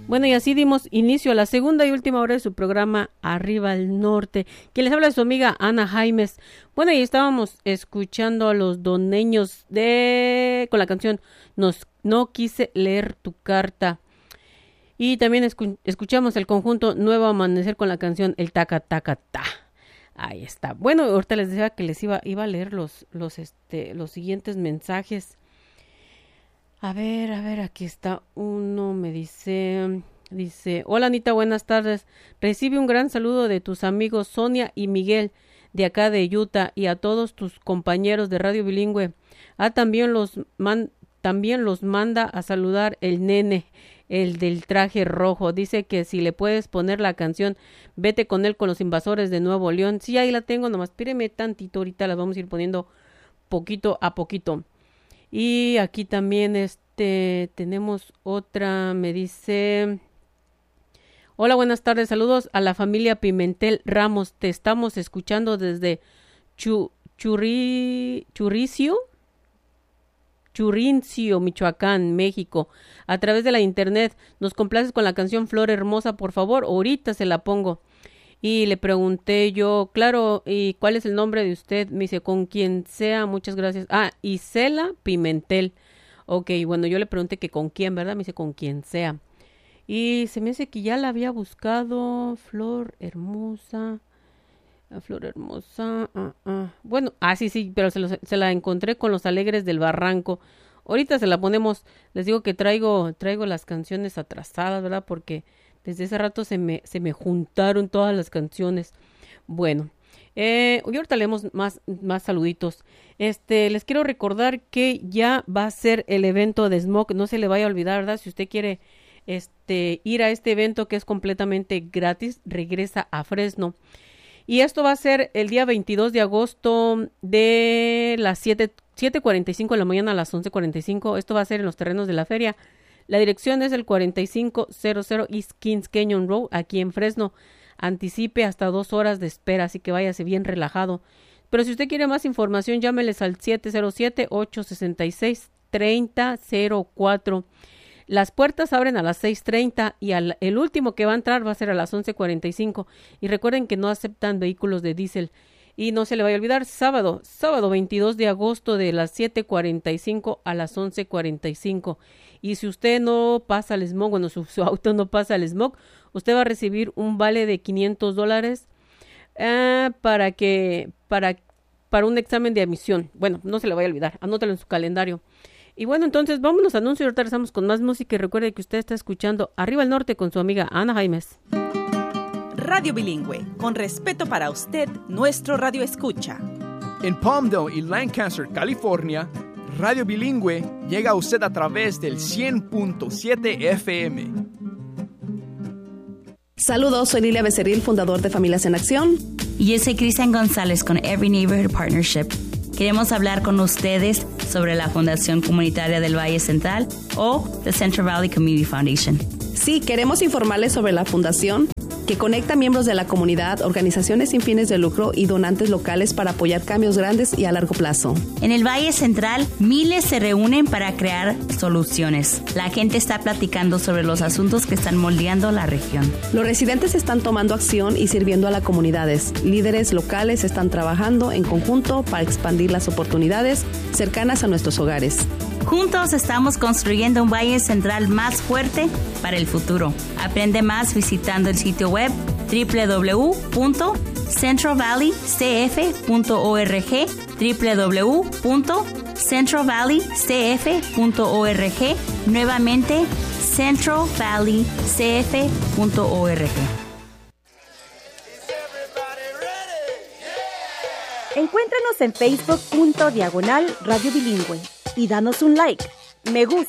Bueno, y así dimos inicio a la segunda y última hora de su programa Arriba al Norte. Quien les habla es su amiga Ana Jaimes. Bueno, y estábamos escuchando a los doneños con la canción No quise leer tu carta. Y también escuchamos el conjunto Nuevo Amanecer con la canción El Taca Taca Ta. Ahí está. Bueno, ahorita les decía que les iba a leer los siguientes mensajes. A ver, aquí está uno, me dice, hola Anita, buenas tardes. Recibe un gran saludo de tus amigos Sonia y Miguel de acá de Utah y a todos tus compañeros de Radio Bilingüe. También los manda a saludar el nene, el del traje rojo. Dice que si le puedes poner la canción Vete con él con los invasores de Nuevo León. Sí, ahí la tengo, nomás píreme tantito, ahorita las vamos a ir poniendo poquito a poquito. Y aquí también tenemos otra, me dice, hola, buenas tardes, saludos a la familia Pimentel Ramos, te estamos escuchando desde Churincio, Michoacán, México, a través de la internet. Nos complaces con la canción Flor Hermosa, por favor, ahorita se la pongo. Y le pregunté yo, claro, ¿y cuál es el nombre de usted? Me dice, con quien sea, muchas gracias. Isela Pimentel. Ok, bueno, yo le pregunté que con quién, ¿verdad? Me dice, con quien sea. Y se me dice que ya la había buscado, Flor Hermosa. Bueno, sí, pero se la encontré con Los Alegres del Barranco. Ahorita se la ponemos, les digo que traigo las canciones atrasadas, ¿verdad? Porque desde ese rato se me juntaron todas las canciones. Bueno, y ahorita leemos más saluditos. Les quiero recordar que ya va a ser el evento de Smoke, no se le vaya a olvidar, ¿verdad? Si usted quiere ir a este evento que es completamente gratis, regresa a Fresno. Y esto va a ser el día 22 de agosto de las 7:45 de la mañana a las 11:45. Esto va a ser en los terrenos de la feria. La dirección es el 4500 East Kings Canyon Road, aquí en Fresno. Anticipe hasta 2 horas de espera, así que váyase bien relajado. Pero si usted quiere más información, llámeles al 707-866-3004. Las puertas abren a las 6:30 y el último que va a entrar va a ser a las 11:45. Y recuerden que no aceptan vehículos de diésel. Y no se le vaya a olvidar, sábado 22 de agosto de las 7:45 a las 11:45. Y si usted no pasa el smog, bueno, su auto no pasa el smog, usted va a recibir un vale de $500 para un examen de admisión. Bueno, no se le vaya a olvidar, anótalo en su calendario. Y bueno, entonces vámonos a anuncios y ahorita regresamos con más música. Y recuerde que usted está escuchando Arriba al Norte con su amiga Ana Jaimes. Radio Bilingüe, con respeto para usted, nuestro radio escucha. En Palmdale y Lancaster, California, Radio Bilingüe llega a usted a través del 100.7 FM. Saludos, soy Lilia Becerril, fundador de Familias en Acción. Y yo soy Cristian González con Every Neighborhood Partnership. Queremos hablar con ustedes sobre la Fundación Comunitaria del Valle Central o The Central Valley Community Foundation. Sí, queremos informarles sobre la fundación que conecta miembros de la comunidad, organizaciones sin fines de lucro y donantes locales para apoyar cambios grandes y a largo plazo. En el Valle Central, miles se reúnen para crear soluciones. La gente está platicando sobre los asuntos que están moldeando la región. Los residentes están tomando acción y sirviendo a las comunidades. Líderes locales están trabajando en conjunto para expandir las oportunidades cercanas a nuestros hogares. Juntos estamos construyendo un Valle Central más fuerte para el futuro. Aprende más visitando el sitio web www.centralvalleycf.org, www.centralvalleycf.org, nuevamente centralvalleycf.org. Encuéntranos en Facebook.com/Radio Bilingüe y danos un like, me gusta